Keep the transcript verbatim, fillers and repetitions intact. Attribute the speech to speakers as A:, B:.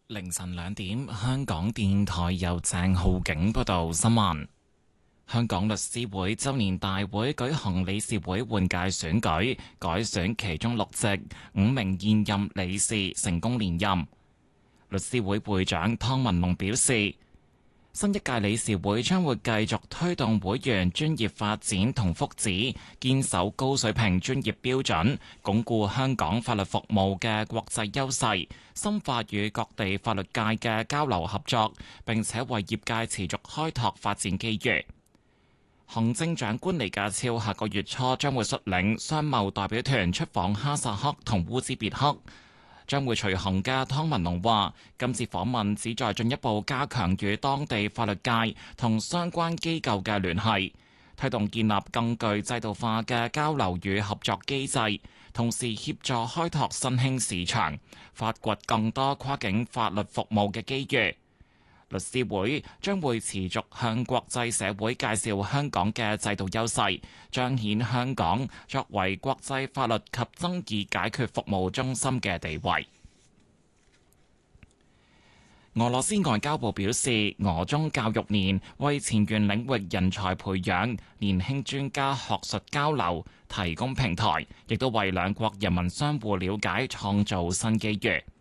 A: 凌晨兩點，香港電台由鄭浩景報道新聞。香港律師會周年大會舉行理事會換屆選舉，改選其中六席，五名現任理事成功連任。律師會會長湯文龍表示，新一屆理事會將會繼續推動會員專業發展同福祉，堅守高水平專業標準，鞏固香港法律服務嘅國際優勢，深化與各地法律界嘅交流合作，並且為業界持續開拓發展機遇。行政長官李家超下個月初將會率領商貿代表團出訪哈薩克同烏茲別克。將會隨行嘅湯文龍話：今次訪問旨在進一步加強與當地法律界同相關機構嘅聯繫，推動建立更具制度化嘅交流與合作機制，同時協助開拓新興市場，發掘更多跨境法律服務嘅機遇。律師會將會持續向國際社會介紹香港嘅制度優勢，彰顯香港作為國際法律及爭議解決服務中心嘅地位。俄羅斯外交部表示，俄中教育年為前沿領域人才培養、年輕專家學術交流提供平台，亦都為兩國人民相互了解創造新機遇。